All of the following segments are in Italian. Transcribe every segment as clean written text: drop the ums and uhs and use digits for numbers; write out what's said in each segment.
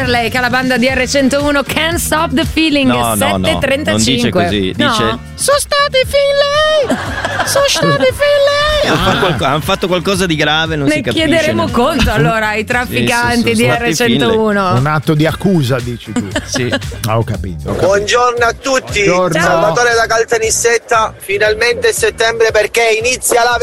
Marley, che la banda di R101, Can't Stop the Feeling. No, 7:35. non dice così, dice So stati feeling. hanno fatto qualcosa di grave, non Ne si capisce. chiederemo conto allora ai trafficanti di R101. Un atto di accusa, dici tu. Sì. Ho capito. Buongiorno a tutti, Buongiorno. Salvatore da Caltanissetta. Finalmente è settembre perché inizia la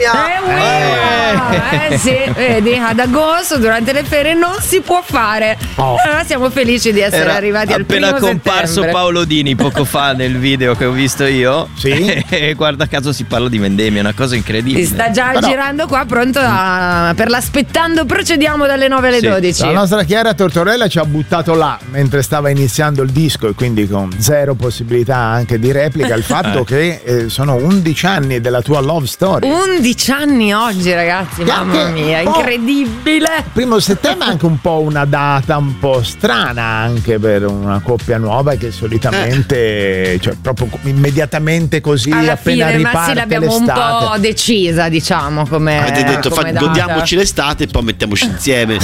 vendemmia. Sì, vedi, ad agosto durante le ferie non si può fare. Allora siamo felici di essere Era arrivati al primo appena comparso settembre. Paolo Dini poco fa nel video che ho visto io. Sì. E guarda caso si parla di vendemmia, è una cosa incredibile. Si sta già girando qua, pronto per l'aspettando. Procediamo dalle 9 alle 12. La nostra Chiara Tortorella ci ha buttato là mentre stava iniziando il disco e quindi con zero possibilità anche di replica il fatto che sono 11 anni della tua love story. 11 anni oggi, ragazzi, mamma mia, incredibile. Primo settembre è anche un po' una data un po' strana anche per una coppia nuova che solitamente cioè proprio immediatamente così Alla appena fine, ma riparte sì, l'abbiamo l'estate. un po' decisa, diciamo, come Avete detto come data. godiamoci l'estate e poi mettiamoci insieme.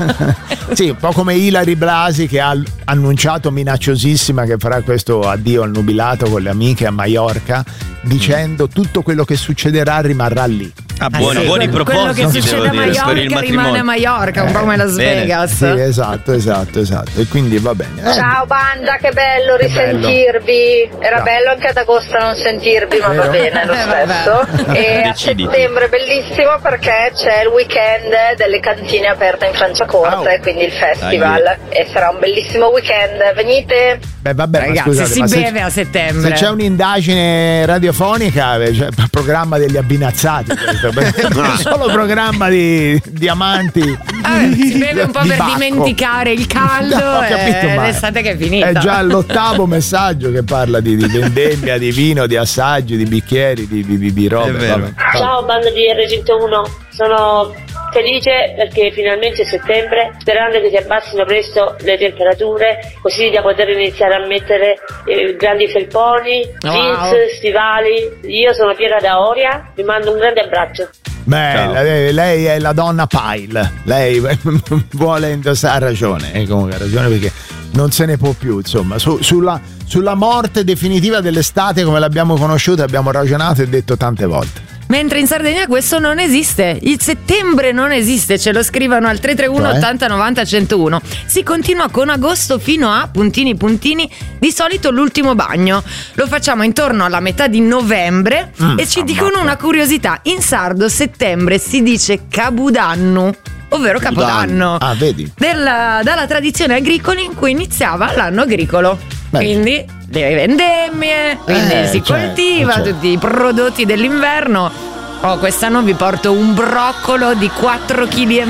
Sì, un po' come Ilary Blasi che ha annunciato minacciosissima che farà questo addio al nubilato con le amiche a Maiorca, dicendo tutto quello che succederà rimarrà lì. Buoni quello propositi, che succede a devo dire, per il Maiorca rimane a matrimonio. Maiorca, un po' come Las Bene. Vegas. Sì, esatto. E quindi va bene. Ciao banda, che bello Che risentirvi. Era Ciao. bello anche ad agosto non sentirvi, ma va Vero? bene lo stesso. E a Deciditi. settembre è bellissimo perché c'è il weekend delle cantine aperte in Franciacorta e quindi il festival. E sarà un bellissimo weekend. Venite. Beh, vabbè, ma Ragazzi, scusate, si ma se- beve a settembre. Se c'è un'indagine radiofonica, cioè, il programma degli abbinazzati, questo, perché è solo programma di amanti. Si beve un po' di per Bacco. dimenticare il caldo No, ho capito, e ma l'estate che è finita. È già l'8º messaggio che parla di vendemmia, di vino, di assaggi, di bicchieri, di robe. È vero. vabbè. Ciao banda di R101, sono felice perché finalmente è settembre, sperando che si abbassino presto le temperature, così da poter iniziare a mettere grandi felponi, jeans, stivali. Io sono Piera da Oria, vi mando un grande abbraccio. Beh, lei è la donna Pile, lei vuole indossare, ha ragione, comunque ha ragione perché non se ne può più, insomma, sulla morte definitiva dell'estate come l'abbiamo conosciuta abbiamo ragionato e detto tante volte. Mentre in Sardegna questo non esiste, il settembre non esiste, ce lo scrivono al 331 80 90 101. Si continua con agosto fino a puntini, di solito l'ultimo bagno. Lo facciamo intorno alla metà di novembre e ci dicono una curiosità, in sardo settembre si dice Cabudanno, ovvero Capodanno. Ah, vedi? Dalla tradizione agricola in cui iniziava l'anno agricolo. Beh. Quindi le vendemmie, quindi si coltiva tutti i prodotti dell'inverno. Quest'anno vi porto un broccolo di 4,5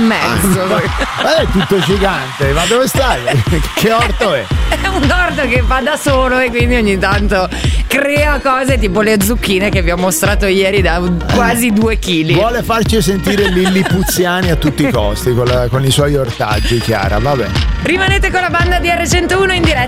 kg. È tutto gigante, ma dove stai? Che orto è? È un orto che fa da solo e quindi ogni tanto crea cose tipo le zucchine che vi ho mostrato ieri da quasi 2 kg. Vuole farci sentire Lillipuziani a tutti i costi con i suoi ortaggi, Chiara, va bene. Rimanete con la banda di R101 in diretta